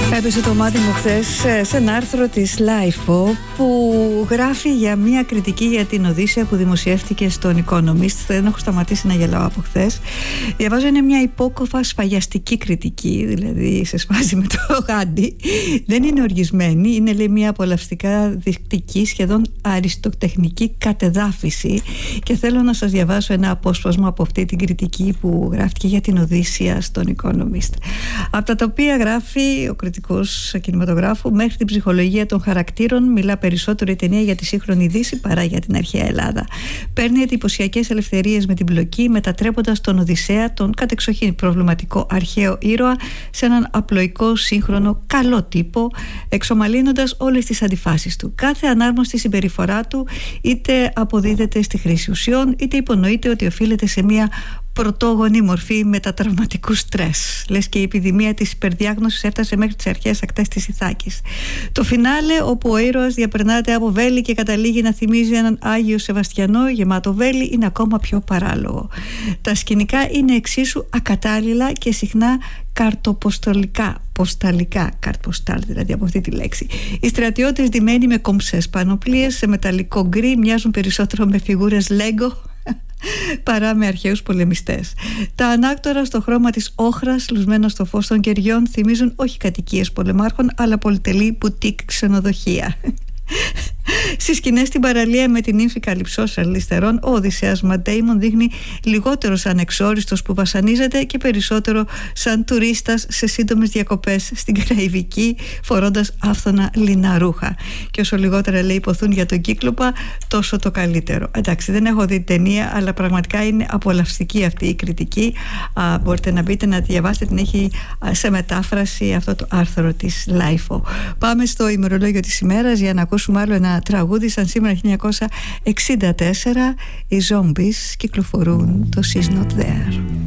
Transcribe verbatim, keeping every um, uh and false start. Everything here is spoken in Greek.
Έπεσε το μάτι μου χθες σε ένα άρθρο της Lifeo που γράφει για μια κριτική για την Οδύσσεια που δημοσιεύτηκε στον Economist. Δεν έχω σταματήσει να γελάω από χθες. Διαβάζω, είναι μια υπόκοφα σφαγιαστική κριτική, δηλαδή σε σπάζει με το γάντι. Δεν είναι οργισμένη, είναι, λέει, μια απολαυστικά δεικτική, σχεδόν αριστοτεχνική κατεδάφιση, και θέλω να σας διαβάσω ένα απόσπασμα από αυτή την κριτική που γράφτηκε για την Οδύσσεια στον Economist. Από τα οποία γράφει ο κριτικός κινηματογράφου: μέχρι την ψυχολογία των χαρακτήρων μιλά περισσότερο η ταινία για τη σύγχρονη Δύση παρά για την αρχαία Ελλάδα. Παίρνει εντυπωσιακές ελευθερίες με την πλοκή, μετατρέποντας τον Οδυσσέα, τον κατεξοχήν προβληματικό αρχαίο ήρωα, σε έναν απλοϊκό, σύγχρονο, καλό τύπο, εξομαλύνοντας όλες τις αντιφάσεις του. Κάθε ανάρμοστη συμπεριφορά του είτε αποδίδεται στη χρήση ουσιών, είτε υπονοείται ότι οφείλεται σε μια πρωτόγονη μορφή μετατραυματικού στρες. Λες και η επιδημία της υπερδιάγνωσης έφτασε μέχρι τις αρχαίες ακτές της Ιθάκης. Το φινάλε, όπου ο ήρωας διαπερνάται από βέλη και καταλήγει να θυμίζει έναν Άγιο Σεβαστιανό γεμάτο βέλη, είναι ακόμα πιο παράλογο. Τα σκηνικά είναι εξίσου ακατάλληλα και συχνά καρτοποστολικά, ποσταλικά, καρτποστάλ δηλαδή από αυτή τη λέξη. Οι στρατιώτες ντυμένοι με κομψές πανοπλίες σε μεταλλικό γκρι μοιάζουν περισσότερο με φιγούρες Λέγκο παρά με αρχαίους πολεμιστές. Τα ανάκτορα στο χρώμα της όχρας, λουσμένα στο φως των κεριών, θυμίζουν όχι κατοικίες πολεμάρχων, αλλά πολυτελή μπουτίκ ξενοδοχεία. Στις σκηνές στην παραλία με την ύμφη Καλυψό Σαρλιστερών, ο Οδυσσέας Ματ Ντέιμον δείχνει λιγότερο σαν εξόριστος που βασανίζεται και περισσότερο σαν τουρίστας σε σύντομες διακοπές στην Καραϊβική, φορώντας άφθονα λινά ρούχα. Και όσο λιγότερα, λέει, υποθούν για τον Κύκλοπα, τόσο το καλύτερο. Εντάξει, δεν έχω δει την ταινία, αλλά πραγματικά είναι απολαυστική αυτή η κριτική. Α, μπορείτε να μπείτε να τη διαβάσετε, την έχει σε μετάφραση αυτό το άρθρο της Lifeo. Πάμε στο ημερολόγιο της ημέρας για να ακούσουμε άλλο ένα τραγούδι. Σαν σήμερα χίλια εννιακόσια εξήντα τέσσερα οι Zombies κυκλοφορούν το She's Not There.